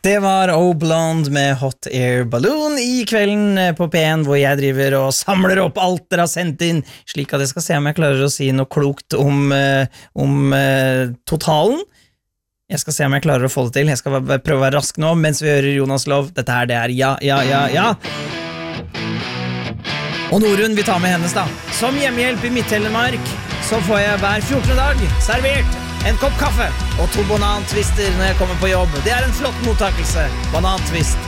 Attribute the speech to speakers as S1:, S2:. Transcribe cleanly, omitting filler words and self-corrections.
S1: Det var O-Blonde med Hot Air Balloon I kvelden på P1, hvor jeg driver og samler opp alt dere har sendt inn, slik at jeg skal se om jeg klarer å si noe klokt om totalen. Jeg skal se om jeg klarer å få det til. Jeg skal prøve å være rask nå, mens vi hører Jonas Lov. Dette her, det ja. Og Norun, vi tar med hennes da. Som hjemmehjelp I Midt-Telemark, så får jeg hver 14. dag servert en kopp kaffe og 2 banantwister når jeg kommer på jobb. Det en flott mottakelse. Banantvist.